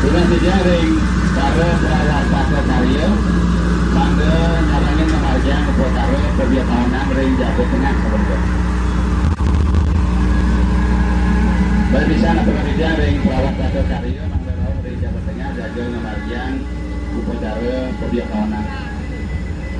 Sudah sedia ring para perawat pasar karya mangga nyarangin penghargaan perkara kebiasaan ring Jawa Tengah sebenarnya. Bagi sana pekerja ring perawat pasar karya mangga ring Jawa Tengah jaga penghargaan upacara kebiasaan.